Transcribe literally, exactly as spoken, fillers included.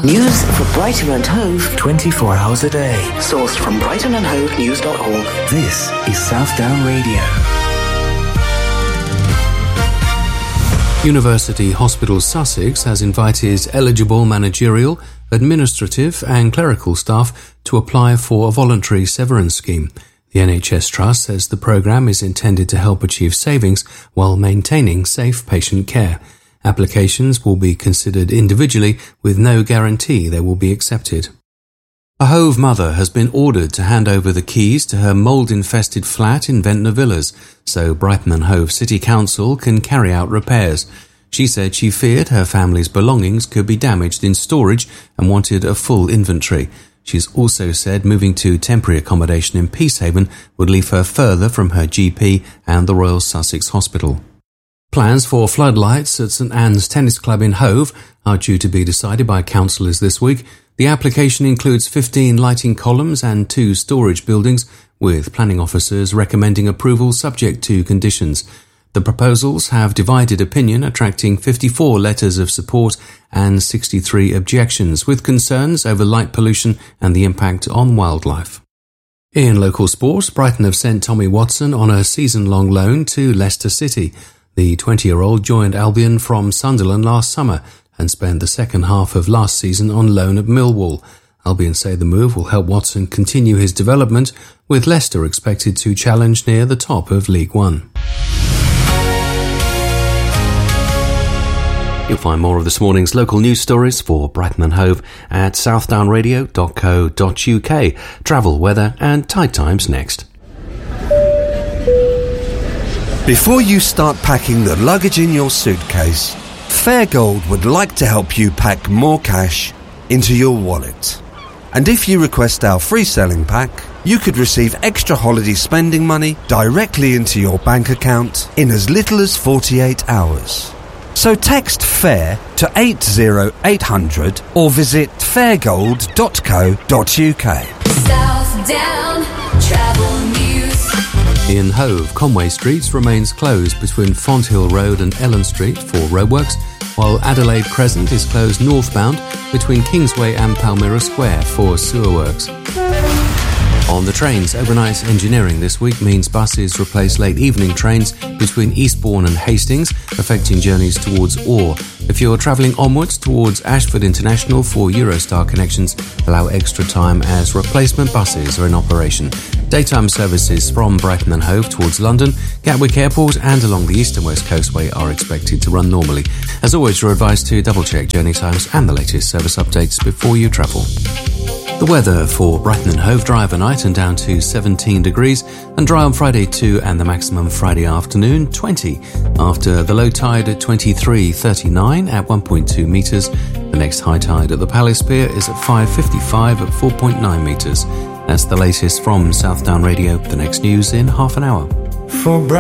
News for Brighton and Hove twenty-four hours a day. Sourced from brighton and hove news dot org. This is Southdown Radio. University Hospital Sussex has invited eligible managerial, administrative and clerical staff to apply for a voluntary severance scheme. The N H S Trust says the programme is intended to help achieve savings while maintaining safe patient care. Applications will be considered individually with no guarantee they will be accepted. A Hove mother has been ordered to hand over the keys to her mould-infested flat in Ventnor Villas so Brighton and Hove City Council can carry out repairs. She said she feared her family's belongings could be damaged in storage and wanted a full inventory. She's also said moving to temporary accommodation in Peacehaven would leave her further from her G P and the Royal Sussex Hospital. Plans for floodlights at St Anne's Tennis Club in Hove are due to be decided by councillors this week. The application includes fifteen lighting columns and two storage buildings, with planning officers recommending approval subject to conditions. The proposals have divided opinion, attracting fifty-four letters of support and sixty-three objections, with concerns over light pollution and the impact on wildlife. In local sport, Brighton have sent Tommy Watson on a season-long loan to Leicester City. The twenty-year-old joined Albion from Sunderland last summer and spent the second half of last season on loan at Millwall. Albion say the move will help Watson continue his development, with Leicester expected to challenge near the top of League One. You'll find more of this morning's local news stories for Brighton and Hove at southdown radio dot co dot uk. Travel, weather and tide times next. Before you start packing the luggage in your suitcase, Fairgold would like to help you pack more cash into your wallet. And if you request our free selling pack, you could receive extra holiday spending money directly into your bank account in as little as forty-eight hours. So text FAIR to eight zero eight hundred or visit fairgold dot co dot uk. Southdown Travel News. In Hove, Conway Street remains closed between Fonthill Road and Ellen Street for roadworks, while Adelaide Crescent is closed northbound between Kingsway and Palmyra Square for sewer works. On the trains, overnight engineering this week means buses replace late evening trains between Eastbourne and Hastings, affecting journeys towards Orr. If you're travelling onwards towards Ashford International for Eurostar connections, allow extra time as replacement buses are in operation. Daytime services from Brighton and Hove towards London, Gatwick Airport and along the East and West Coastway are expected to run normally. As always, you're advised to double-check journey times and the latest service updates before you travel. The weather for Brighton and Hove: dry overnight and down to seventeen degrees, and dry on Friday too, and the maximum Friday afternoon twenty. After the low tide at twenty-three thirty-nine at one point two metres. The next high tide at the Palace Pier is at five fifty-five at four point nine metres. That's the latest from Southdown Radio. The next news in half an hour. For